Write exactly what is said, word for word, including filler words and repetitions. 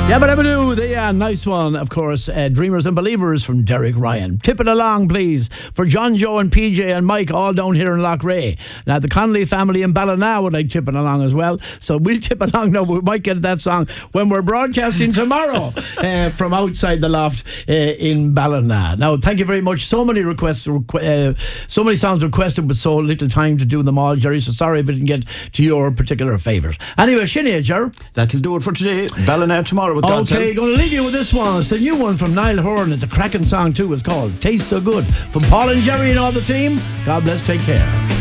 Yeah, but I do. The uh, nice one, of course. Uh, Dreamers and Believers from Derek Ryan. Tip it along, please, for John, Joe, and P J and Mike, all down here in Lochray. Now, the Connolly family in Ballina would like tipping along as well. So we'll tip along now. We might get that song when we're broadcasting tomorrow uh, from outside the loft uh, in Ballina. Now, thank you very much. So many requests, uh, so many songs requested, with so little time to do them all, Jerry. So sorry if I didn't get to your particular favourite. Anyway, Sinead, Jerry. That'll do it for today. Ballina tomorrow. With okay, going to leave you with this one. It's a new one from Niall Horan. It's a cracking song too. It's called Tastes So Good. From Paul and Jerry and all the team, God bless, take care.